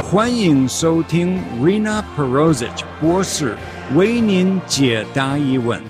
欢迎收听 Rina Perosic 博士为您解答疑问。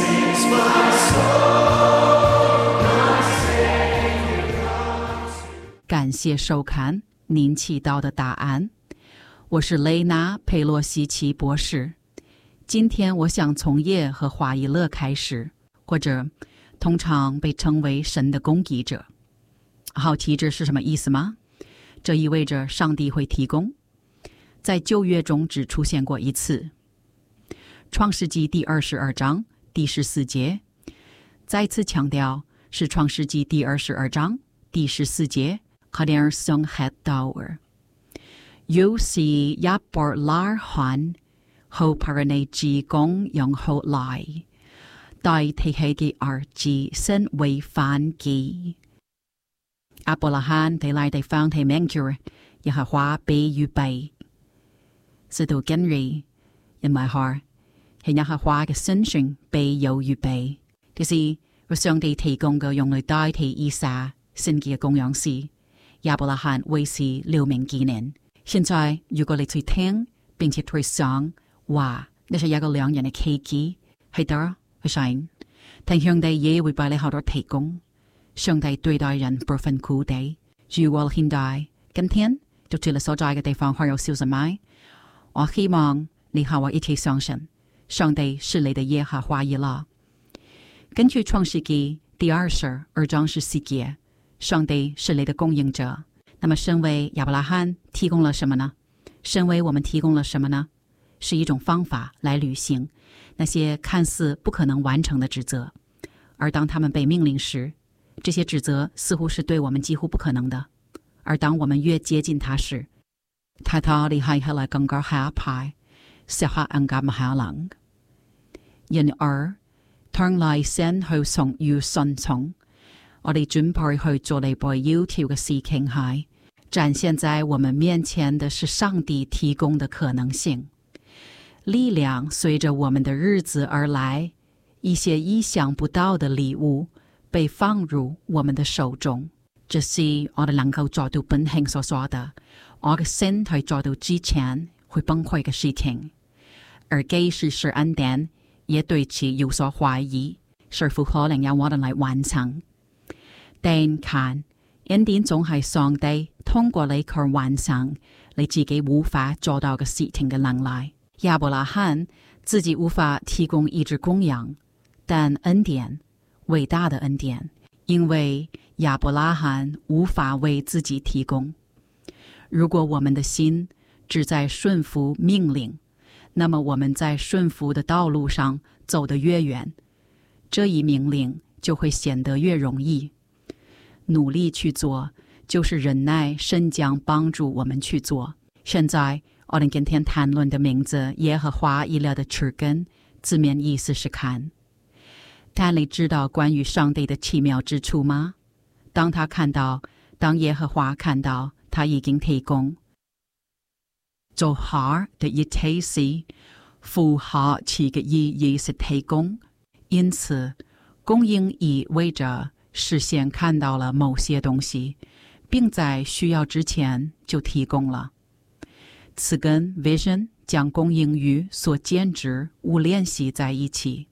感谢收看您祈祷的答案。我是雷娜·佩洛西奇博士。今天我想从耶和华以勒开始，或者通常被称为神的供给者。好奇这是什么意思吗？这意味着上帝会提供。在旧约中只出现过一次，创世纪第22章第14节，再次强调是创世纪第22章第14節佢哋上het到嘅，要是一伯拉罕好para你之功用好來，代替佢嘅兒子身為燔祭。亞伯拉罕地來地方地名叫耶和華被預備，使到今日因為佢係耶和華嘅身上被有預備，就是為上帝提供嘅用嚟代替以撒獻祭嘅供養時，亞伯拉罕為是留名紀念。現在如果你去聽並且去想，哇，呢係一個兩人嘅奇蹟，係得去信，聽上帝也會俾你好多提供。上帝對待人不分苦地，如果現代今天就住你所在嘅地方會有少什麼，我希望你和我一起相信上帝是你的耶和華以勒。根據創世記第22章14節，上帝是你的供應者。那麼身為亞伯拉罕提供了什麼呢？身為我們提供了什麼呢？是一種方法來履行那些看似不可能完成的職責，而當他們被命令時，這些職責似乎是對我們幾乎不可能的，而當我們越接近他時，他厲害起來更加嚇派，實下更加唔可能。因而將來先去從要順從，我哋準備去做你被要求嘅事情係展現在我們面前的是上帝提供的可能性，力量隨着我們的日子而來，一些意想不到的禮物被放入我們的手中，這是我哋能夠做到本性所說的，我嘅身體做到之前會崩潰嘅事情。而即使是恩典，也對此有所懷疑，是否可能由我哋來完成？但看恩典總係上帝通過你去完成你自己無法做到嘅事情嘅能力。亞伯拉罕自己無法提供一隻公羊，但恩典，偉大的恩典，因為亞伯拉罕無法為自己提供。如果我們的心只在順服命令，那麼我們在順服的道路上走得越遠，這一命令就會顯得越容易。努力去做，就是忍耐神將幫助我們去做。現在我們今天談論的名字耶和華以勒的詞根，字面意思是看。但你知道關於上帝的奇妙之處嗎？當耶和華看到他已經提供做好的一切事，符合其嘅意義是提供，因此供應意味着事先看到了某些東西，並在需要之前就提供了。此跟 vision 將供應與所見之物聯繫在一起。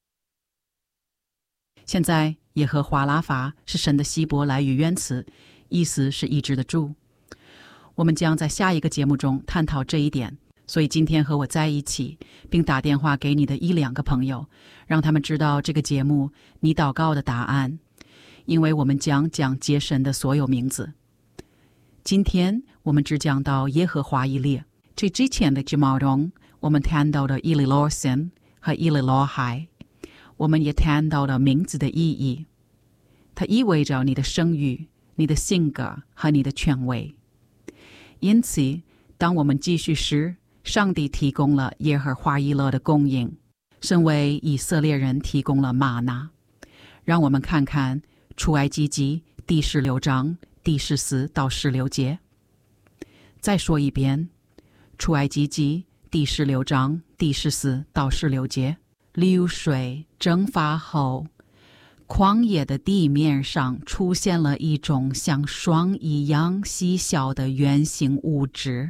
現在耶和華拉法是神的希伯來語原詞，意思是醫治的主。我們將在下一個節目中探討這一點，所以今天和我在一起並打電話給你的一兩個朋友，讓他們知道這個節目你禱告的答案，因為我們將講接神的所有名字。今天我們只講到耶和華以勒，這之前的節目中我們談到了以利羅神和以利羅海，我們也談到了名字的意義，它意味着你的聲譽、你的性格和你的權威。因此當我們繼續時，上帝提供了耶和華以勒的供應，身為以色列人提供了嗎哪。讓我們看看出埃及記第16章第14到16節。再說一遍，出埃及記第16章第14到16節。流水蒸發後，曠野的地面上出現了一種像霜一樣細小的圓形物質，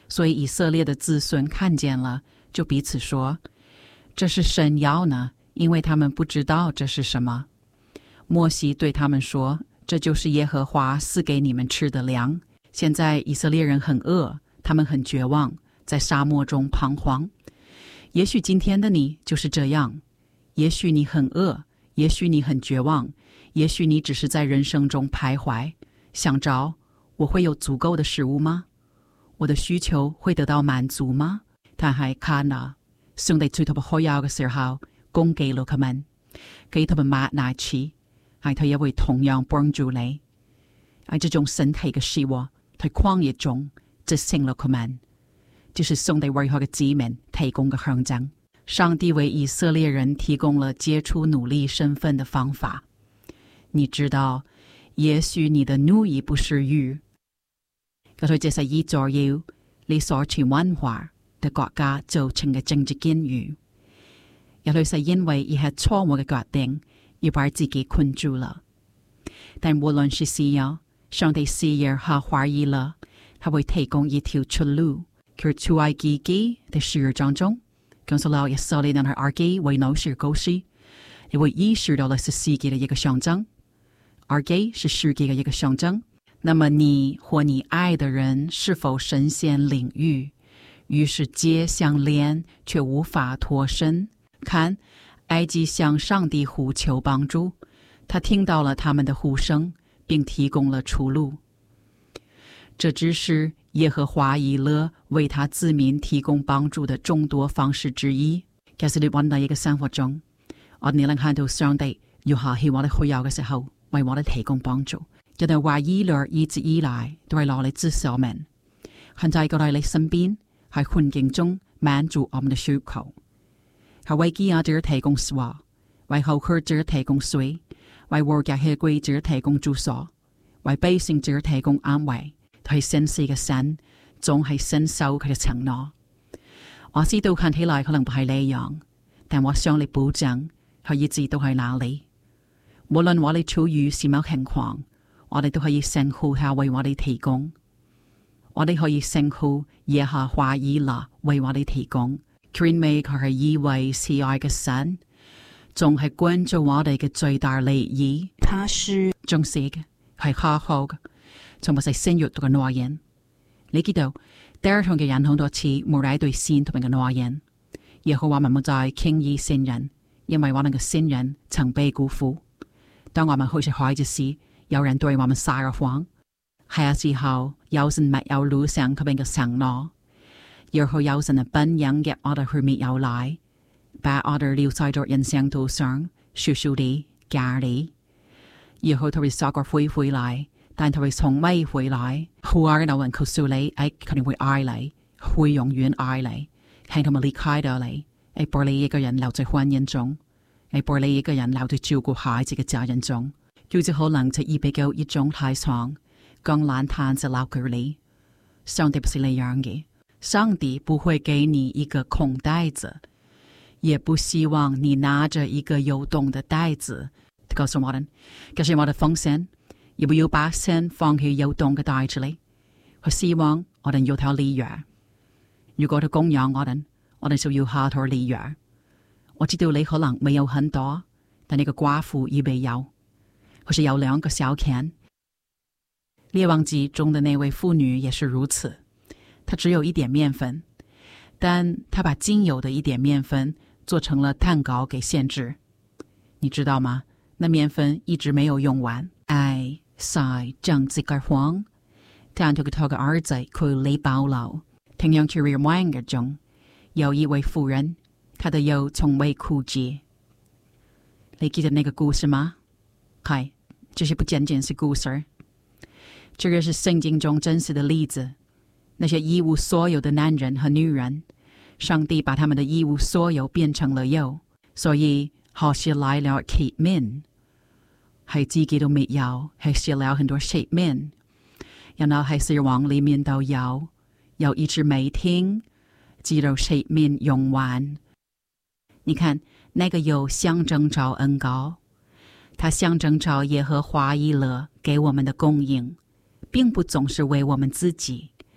所以以色列的子孙看见了，就彼此说，这是神要呢，因为他们不知道这是什么。摩西对他们说，这就是耶和华赐给你们吃的粮。现在以色列人很饿，他们很绝望，在沙漠中彷徨。也许今天的你就是这样，也许你很饿，也许你很绝望，也许你只是在人生中徘徊，想着我會有足夠的食物嗎？我的需求會得到滿足嗎？但係看啊，上帝對他們開口嘅時候，供給了他們，給他們嗎哪吃，係他也會同樣幫助你。喺這種身體嘅事物，在曠野中執行了他們，就是上帝為他嘅子民提供嘅象徵。上帝為以色列人提供了傑出努力身份的方法。你知道，也許你的努力不是魚，佢哋這是依照要你所傳文化的國家造成嘅政治境遇，也許是因為一些錯誤嘅決定而把自己困住了。但無論是誰呀，上帝視野和懷疑了，他會提供一條出路。佢出埃及記的12章中講述了以色列人喺埃及為奴時故事，你會意識到了是世界的一個象徵，埃及是世界的一個象徵。那麼你或你愛的人是否深陷囹圄，於是皆相連卻無法脫身？看，埃及向上帝呼求幫助，他聽到了他們的呼聲，並提供了出路。這只是耶和華以勒為他子民提供幫助的眾多方式之一。其實你揾到一個生活中，我哋能看到上帝要下起我哋需要嘅時候，為我哋提供幫助。人哋話以勒一直以來都係攞嚟支持我們，現在過嚟你身邊，喺環境中滿足我們的需求。係為飢餓者提供食物，為口渴者提供水，為無家可歸者提供住所，為悲傷者提供安慰。係神是嘅神，總係伸手佢嘅承諾。我知道看起來可能不係呢樣，但我向你保證，佢一直都喺那裡。無論我哋處於什麼情況，我哋都可以稱呼他為我哋提供。我哋可以稱呼耶和華以勒為我哋提供。因為佢係一位慈愛嘅神，總係關注我哋嘅最大利益。他是重視嘅，係可靠嘅，從不是先閱讀嘅諾言。你知道，第同嘅人好多次冇嚟對先同埋嘅諾言，耶和華冇再輕易信任，因為我哋嘅信任曾被辜負。當我們開始開始時，有人對我們撒了謊，係時候有人沒有履行佢哋嘅承諾，然後有人本應嘅我哋去沒有來，把我哋留在咗人生途上，少少地假地，然後佢會撒個灰回來，但佢會從未回來。忽然有人告訴你，佢哋會愛你，會永遠愛你，係佢們離開咗你，把你一個人留在婚姻中，把你一個人留在照顧孩子嘅責任中。有時可能就預備夠一種太長，更難攤就留佢你。上帝不是那樣嘅，上帝不會給你一個空袋子，也不希望你拿着一個有洞的袋子。告訴我哋，這是我的奉獻，也不要把錢放喺有洞嘅袋子裏。佢希望我哋有條理由。如果佢供養我哋就要下條理由。我知道你可能沒有很多，但你個寡婦也沒有。或是有2個小錢。列王記中的那位婦女也是如此，她只有一點麵粉，但她把僅有的一點麵粉做成了蛋糕給先知。你知道嗎？那麵粉一直沒有用完。在正直嘅謊，但佢嘅兒子佢嚟保留。同樣喺列王記中，有一位婦人，她的腰從未枯竭。你記得那個故事嗎？係，這些不僅僅是故事，這個是聖經中真實的例子。那些一無所有的男人和女人，上帝把他們的一無所有變成了有，所以好些來了啟明，係自己都沒有，係寫了很多啟明，然後係死亡裡面都有一直沒聽，直到啟明用完。你看，那個有象徵着恩膏。它象徵着耶和華以勒給我們的供應，並不總是為我們自己，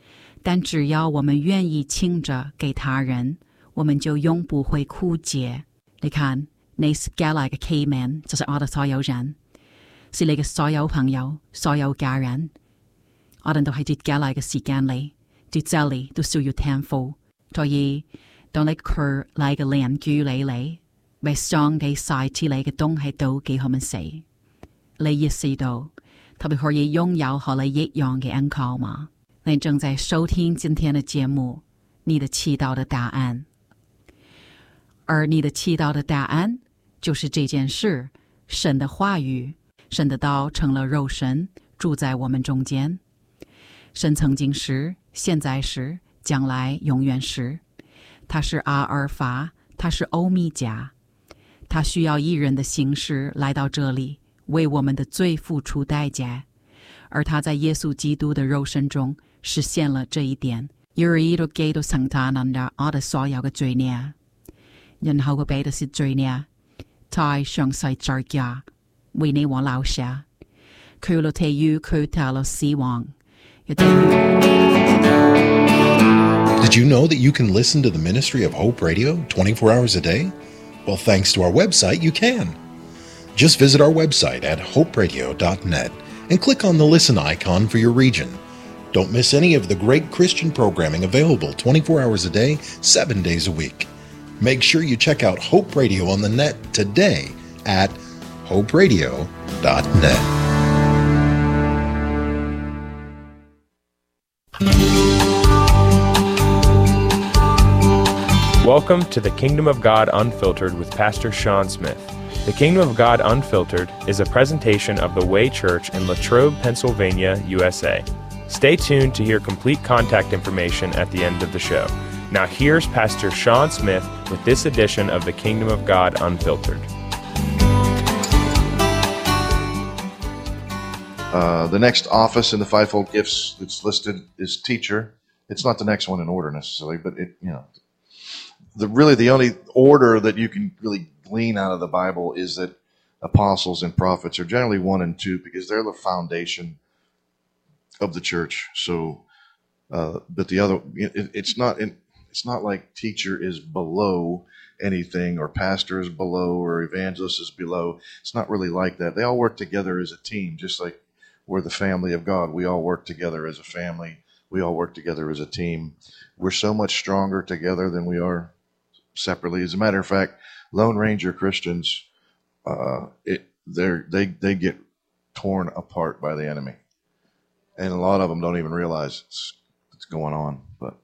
但只要我们愿意倾着给他人，我们就永不会枯竭。你看，你是給來嘅器皿，就是我哋所有人，是你嘅所有朋友、所有家人。我哋都喺接給來嘅時間裏，接這裏都需要天賦。所以，當你佢嚟嘅鄰居你，為上嘅晒之類嘅東西都給佢們死，你意識到他們可以擁有和你一樣嘅恩靠嗎？你正在收聽今天的節目，你的祈禱的答案。而你的祈禱的答案就是這件事，神的話語，神的道成了肉身，住在我們中間。神曾經是，現在是，將來永遠是。他是阿爾法，他是歐米伽。他需要一人的形式來到這裡，為我們的罪付出代價。而他在耶穌基督的肉身中實現了這一點，而亦都基督承擔了我哋所有嘅罪孽。然後佢俾的是罪孽，在上世再加，為你我留下，佢落地獄，佢踏落死亡。Did you know that you can listen to the ministry of Hope Radio 24 hours a day? Well, thanks to our website, you can. Just visit our website at hoperadio.net and click on the listen icon for your region. Don't miss any of the great Christian programming available 24 hours a day, 7 days a week. Make sure you check out Hope Radio on the net today at hoperadio.net. Welcome to the Kingdom of God Unfiltered with Pastor Sean Smith. The Kingdom of God Unfiltered is a presentation of the Way Church in Latrobe, Pennsylvania, USA. Stay tuned to hear complete contact information at the end of the show. Now here's Pastor Sean Smith with this edition of the Kingdom of God Unfiltered. The next office in the fivefold gifts that's listed is teacher. It's not the next one in order necessarily, but the only order that you can really glean out of the Bible is that apostles and prophets are generally 1 and 2 because they're the foundation of the church. So, but the other, it's not like teacher is below anything or pastor is below or evangelist is below. It's not really like that. They all work together as a team, just like we're the family of God. We all work together as a family. We all work together as a team. We're so much stronger together than we are separately. As a matter of fact, Lone Ranger Christians, they get torn apart by the enemy, and a lot of them don't even realize it's going on. But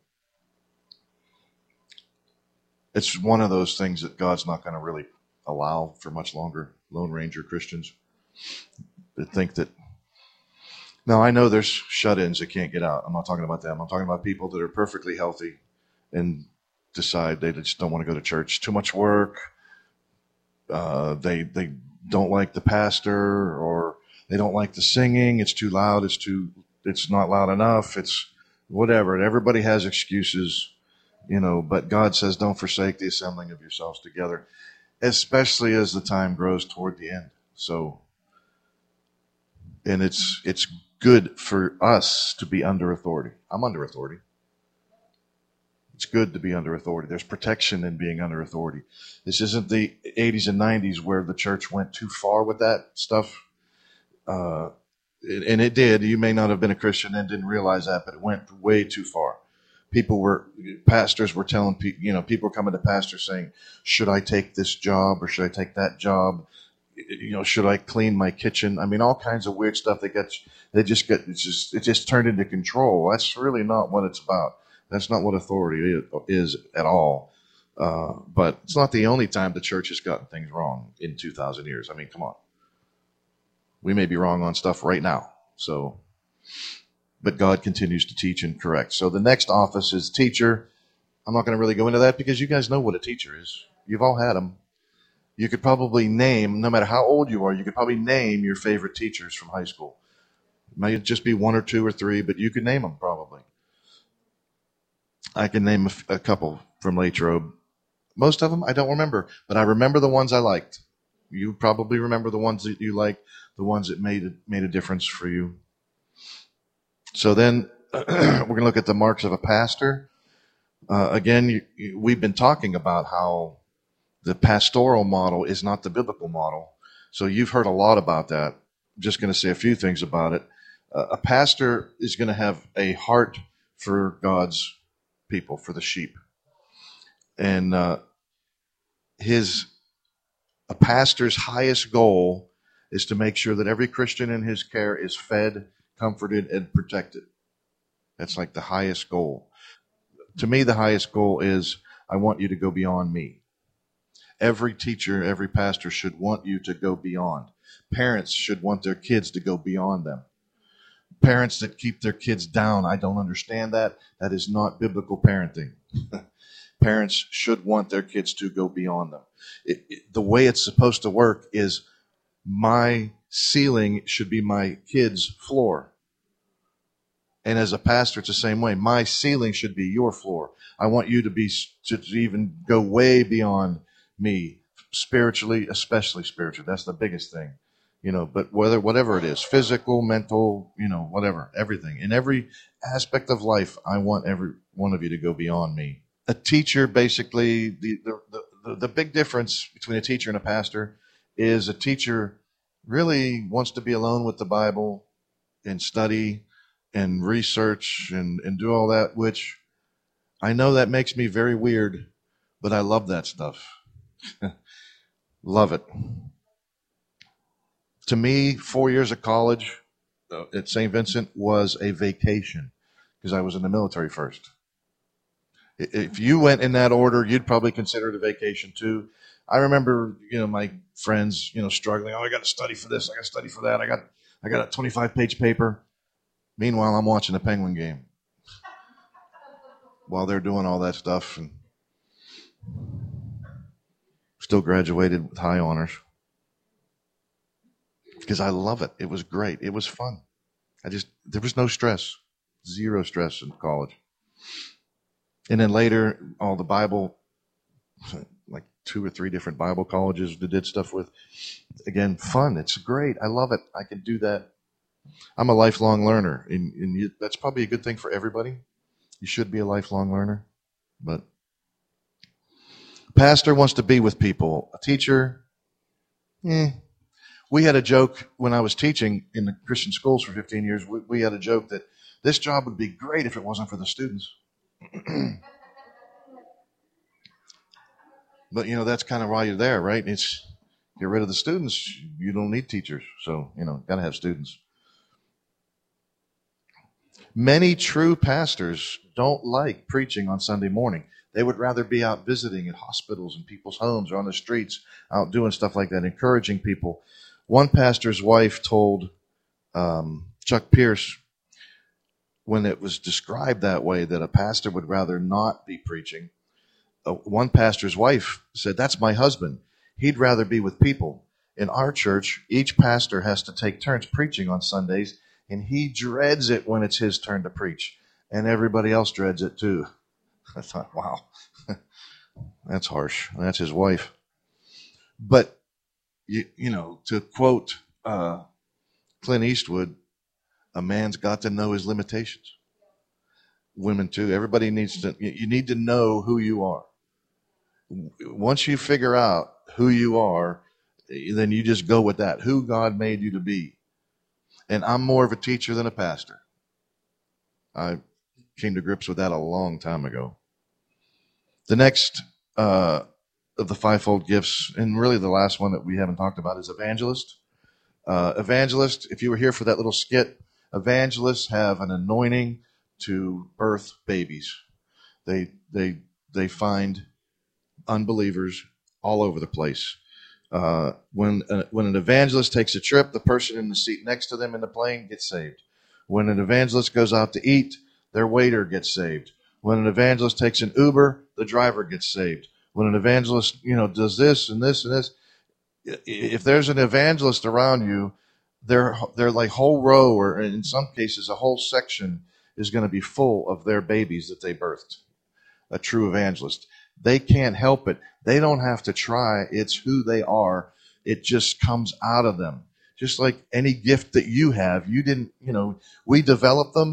it's one of those things that God's not going to really allow for much longer. Lone Ranger Christians that think that. Now, I know there's shut-ins that can't get out. I'm not talking about them. I'm talking about people that are perfectly healthy and decide they just don't want to go to church. Too much work. They don't like the pastor, or they don't like the singing. It's too loud. It's not loud enough. It's whatever. And everybody has excuses, but God says, don't forsake the assembling of yourselves together, especially as the time grows toward the end. So, and it's good for us to be under authority. I'm under authority. It's good to be under authority. There's protection in being under authority. This isn't the 80s and 90s where the church went too far with that stuff. And it did. You may not have been a Christian and didn't realize that, but it went way too far. Pastors were telling people, people were coming to pastors saying, should I take this job or should I take that job? Should I clean my kitchen? I mean, all kinds of weird stuff. It just turned into control. That's really not what it's about. That's not what authority is at all. But it's not the only time the church has gotten things wrong in 2,000 years. I mean, come on. We may be wrong on stuff right now. But God continues to teach and correct. So the next office is teacher. I'm not going to really go into that because you guys know what a teacher is. You've all had them. You could probably name, no matter how old you are, you could probably name your favorite teachers from high school. It might just be 1 or 2 or 3, but you could name them probably. I can name a couple from Latrobe. Most of them I don't remember, but I remember the ones I liked. You probably remember the ones that you liked, the ones that made a difference for you. So then we're going to look at the marks of a pastor. Again, we've been talking about how the pastoral model is not the biblical model. So you've heard a lot about that. I'm just going to say a few things about it. A pastor is going to have a heart for God's people, for the sheep. And a pastor's highest goal is to make sure that every Christian in his care is fed, comforted, and protected. That's like the highest goal. To me, the highest goal is, I want you to go beyond me. Every teacher, every pastor should want you to go beyond. Parents should want their kids to go beyond them. Parents that keep their kids down, I don't understand that. That is not biblical parenting. Parents should want their kids to go beyond them. The way it's supposed to work is, my ceiling should be my kid's floor. And as a pastor, it's the same way. My ceiling should be your floor. I want you to even go way beyond me, spiritually, especially spiritually. That's the biggest thing, but whatever it is, physical, mental, whatever, everything. In every aspect of life, I want every one of you to go beyond me. A teacher, basically, the big difference between a teacher and a pastor is a teacher really wants to be alone with the Bible and study and research and do all that, which I know that makes me very weird, but I love that stuff. Love it. To me, 4 years of college at St. Vincent was a vacation because I was in the military first. If you went in that order, you'd probably consider it a vacation too. I remember, my friends, struggling. Oh, I got to study for this. I got to study for that. I got a 25-page paper. Meanwhile, I'm watching a Penguin game while they're doing all that stuff, and still graduated with high honors because I love it. It was great. It was fun. There was no stress, zero stress in college. And then later, all the Bible, like 2 or 3 different Bible colleges that did stuff with. Again, fun. It's great. I love it. I can do that. I'm a lifelong learner, and that's probably a good thing for everybody. You should be a lifelong learner. But a pastor wants to be with people. A teacher, We had a joke when I was teaching in the Christian schools for 15 years. We had a joke that this job would be great if it wasn't for the students. But, that's kind of why you're there, right? It's get rid of the students. You don't need teachers. So, got to have students. Many true pastors don't like preaching on Sunday morning. They would rather be out visiting at hospitals and people's homes or on the streets, out doing stuff like that, encouraging people. One pastor's wife told Chuck Pierce, when it was described that way, that a pastor would rather not be preaching, one pastor's wife said, "That's my husband. He'd rather be with people. In our church, each pastor has to take turns preaching on Sundays, and he dreads it when it's his turn to preach. And everybody else dreads it too." I thought, wow, that's harsh. That's his wife. But, to quote Clint Eastwood, a man's got to know his limitations. Women too. Everybody you need to know who you are. Once you figure out who you are, then you just go with that, who God made you to be. And I'm more of a teacher than a pastor. I came to grips with that a long time ago. The next of the fivefold gifts, and really the last one that we haven't talked about, is evangelist. Evangelist, if you were here for that little skit, evangelists have an anointing to birth babies. They find unbelievers all over the place. When an evangelist takes a trip, the person in the seat next to them in the plane gets saved. When an evangelist goes out to eat, their waiter gets saved. When an evangelist takes an Uber, the driver gets saved. When an evangelist, does this and this and this, if there's an evangelist around you, their like whole row, or in some cases a whole section, is going to be full of their babies that they birthed. A true evangelist. They can't help it. They don't have to try. It's who they are. It just comes out of them. Just like any gift that you have, you didn't, we develop them.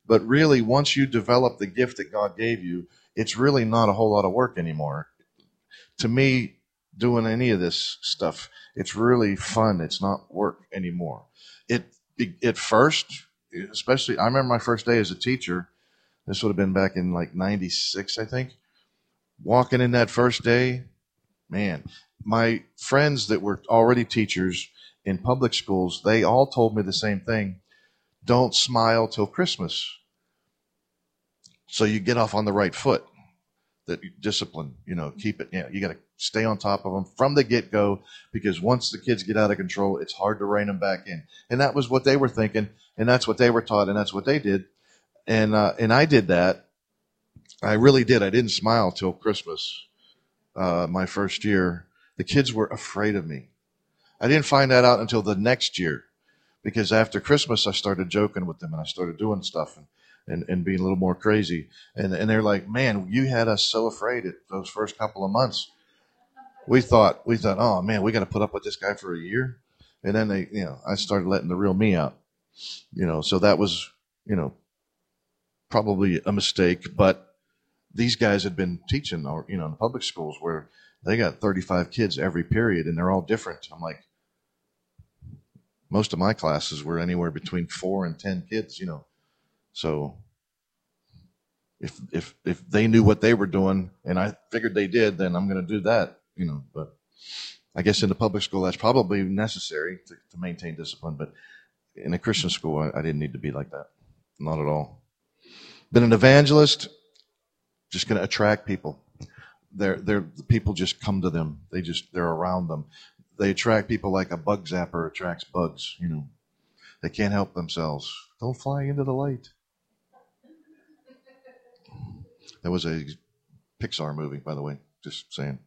But really, once you develop the gift that God gave you, it's really not a whole lot of work anymore. To me, doing any of this stuff, it's really fun. It's not work anymore. At first, especially, I remember my first day as a teacher. This would have been back in like 96, I think. Walking in that first day, man, my friends that were already teachers in public schools, they all told me the same thing. Don't smile till Christmas. So you get off on the right foot. That discipline, keep it. You got to stay on top of them from the get-go, because once the kids get out of control, it's hard to rein them back in. And that was what they were thinking, and that's what they were taught, and that's what they did. And I did that. I really did. I didn't smile till Christmas. My first year, the kids were afraid of me. I didn't find that out until the next year, because after Christmas, I started joking with them and I started doing stuff and being a little more crazy. And they're like, man, you had us so afraid those first couple of months. We thought, oh man, we got to put up with this guy for a year. And then I started letting the real me out, so that was, probably a mistake. But these guys had been teaching, in the public schools where they got 35 kids every period and they're all different. I'm like, most of my classes were anywhere between 4 and 10 kids, So if they knew what they were doing, and I figured they did, then I'm going to do that, But I guess in the public school, that's probably necessary to maintain discipline. But in a Christian school, I didn't need to be like that. Not at all. Been an evangelist, just going to attract people. The people just come to them. They're around them. They attract people like a bug zapper attracts bugs, They can't help themselves. Don't fly into the light. That was a Pixar movie, by the way, just saying.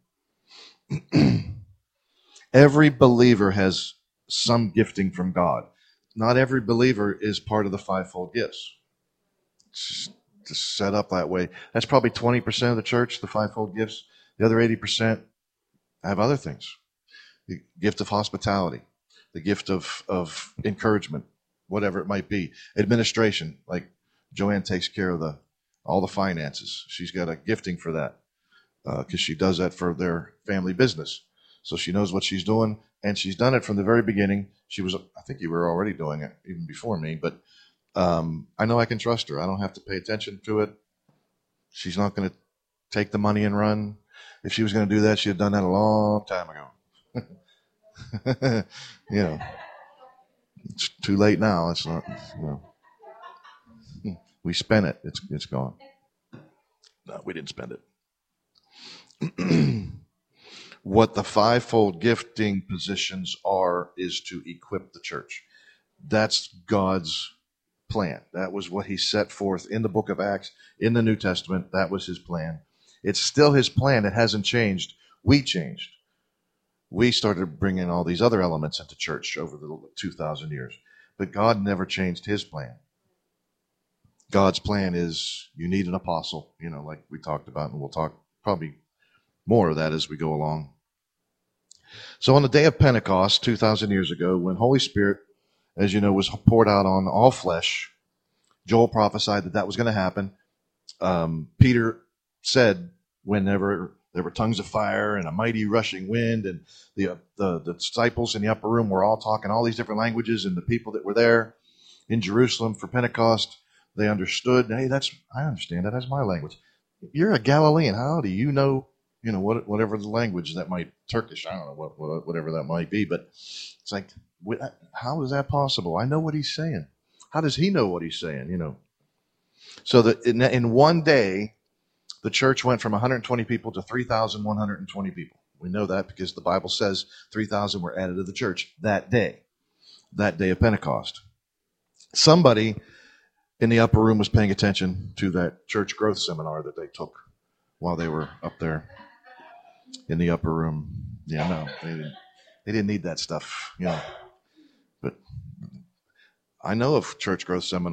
Every believer has some gifting from God. Not every believer is part of the fivefold gifts. It's just set up that way. That's probably 20% of the church, the fivefold gifts. The other 80% have other things. The gift of hospitality, the gift of encouragement, whatever it might be. Administration, like Joanne takes care of all the finances. She's got a gifting for that because she does that for their family business. So she knows what she's doing, and she's done it from the very beginning. I think you were already doing it even before me, but I know I can trust her. I don't have to pay attention to it. She's not going to take the money and run. If she was going to do that, she'd have done that a long time ago. It's too late now. It's not. We spent it. It's gone. No, we didn't spend it. What the fivefold gifting positions are is to equip the church. That's God's plan. That was what he set forth in the book of Acts, in the New Testament. That was his plan. It's still his plan. It hasn't changed. We changed. We started bringing all these other elements into church over the 2,000 years. But God never changed his plan. God's plan is you need an apostle, like we talked about, and we'll talk probably more of that as we go along. So on the day of Pentecost, 2,000 years ago, when Holy Spirit, as you know, was poured out on all flesh, Joel prophesied that was going to happen. Peter said whenever there were tongues of fire and a mighty rushing wind, and the disciples in the upper room were all talking all these different languages, and the people that were there in Jerusalem for Pentecost, they understood. Hey, I understand that. That's my language. You're a Galilean. How do you know? Whatever the language that might Turkish. I don't know whatever that might be. But it's like, how is that possible? I know what he's saying. How does he know what he's saying? So that in one day, the church went from 120 people to 3,120 people. We know that because the Bible says 3,000 were added to the church that day of Pentecost. Somebody in the upper room was paying attention to that church growth seminar that they took while they were up there in the upper room. Yeah, no, they didn't need that stuff, But I know of church growth seminars